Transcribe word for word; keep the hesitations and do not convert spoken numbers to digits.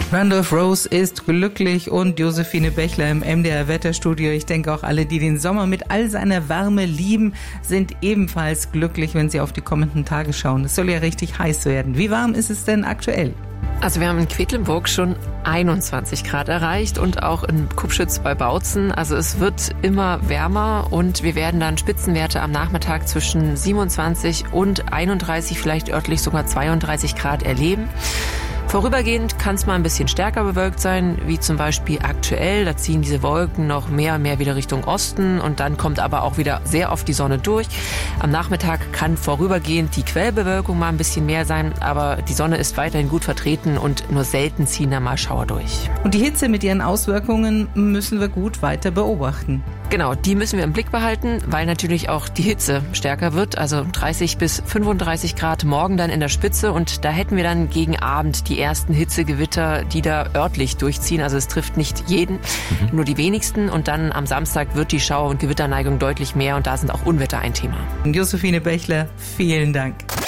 Randolph Rose ist glücklich und Josephine Bechler im M D R-Wetterstudio. Ich denke auch alle, die den Sommer mit all seiner Wärme lieben, sind ebenfalls glücklich, wenn sie auf die kommenden Tage schauen. Es soll ja richtig heiß werden. Wie warm ist es denn aktuell? Also wir haben in Quedlinburg schon einundzwanzig Grad erreicht und auch in Kupschütz bei Bautzen. Also es wird immer wärmer und wir werden dann Spitzenwerte am Nachmittag zwischen siebenundzwanzig und einunddreißig, vielleicht örtlich sogar zweiunddreißig Grad erleben. Vorübergehend kann es mal ein bisschen stärker bewölkt sein, wie zum Beispiel aktuell. Da ziehen diese Wolken noch mehr und mehr wieder Richtung Osten und dann kommt aber auch wieder sehr oft die Sonne durch. Am Nachmittag kann vorübergehend die Quellbewölkung mal ein bisschen mehr sein, aber die Sonne ist weiterhin gut vertreten und nur selten ziehen da mal Schauer durch. Und die Hitze mit ihren Auswirkungen müssen wir gut weiter beobachten. Genau, die müssen wir im Blick behalten, weil natürlich auch die Hitze stärker wird. Also dreißig bis fünfunddreißig Grad morgen dann in der Spitze und da hätten wir dann gegen Abend die ersten Hitzegewitter, die da örtlich durchziehen. Also es trifft nicht jeden, mhm. nur die wenigsten. Und dann am Samstag wird die Schauer- und Gewitterneigung deutlich mehr und da sind auch Unwetter ein Thema. Josephine Bechler, vielen Dank.